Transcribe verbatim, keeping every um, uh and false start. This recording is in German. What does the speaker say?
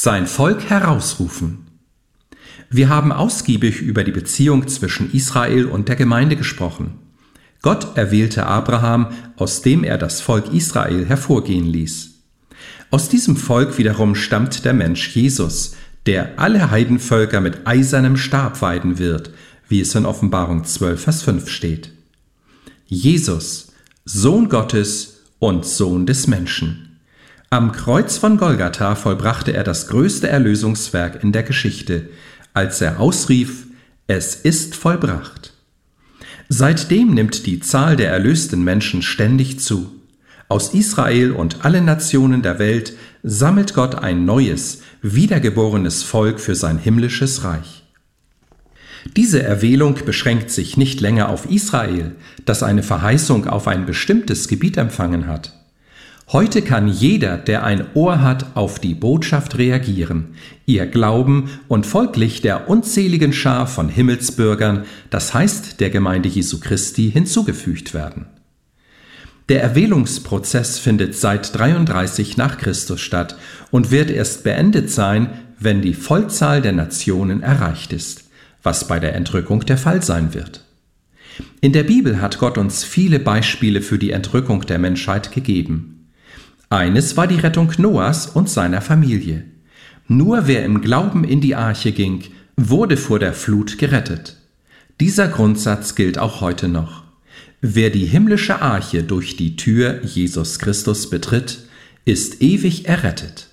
Sein Volk herausrufen. Wir haben ausgiebig über die Beziehung zwischen Israel und der Gemeinde gesprochen. Gott erwählte Abraham, aus dem er das Volk Israel hervorgehen ließ. Aus diesem Volk wiederum stammt der Mensch Jesus, der alle Heidenvölker mit eisernem Stab weiden wird, wie es in Offenbarung zwölf, Vers fünf steht. Jesus, Sohn Gottes und Sohn des Menschen. Am Kreuz von Golgatha vollbrachte er das größte Erlösungswerk in der Geschichte, als er ausrief: Es ist vollbracht. Seitdem nimmt die Zahl der erlösten Menschen ständig zu. Aus Israel und allen Nationen der Welt sammelt Gott ein neues, wiedergeborenes Volk für sein himmlisches Reich. Diese Erwählung beschränkt sich nicht länger auf Israel, das eine Verheißung auf ein bestimmtes Gebiet empfangen hat. Heute kann jeder, der ein Ohr hat, auf die Botschaft reagieren, ihr glauben und folglich der unzähligen Schar von Himmelsbürgern, das heißt der Gemeinde Jesu Christi, hinzugefügt werden. Der Erwählungsprozess findet seit dreiunddreißig nach Christus statt und wird erst beendet sein, wenn die Vollzahl der Nationen erreicht ist, was bei der Entrückung der Fall sein wird. In der Bibel hat Gott uns viele Beispiele für die Entrückung der Menschheit gegeben. Eines war die Rettung Noahs und seiner Familie. Nur wer im Glauben in die Arche ging, wurde vor der Flut gerettet. Dieser Grundsatz gilt auch heute noch. Wer die himmlische Arche durch die Tür Jesus Christus betritt, ist ewig errettet.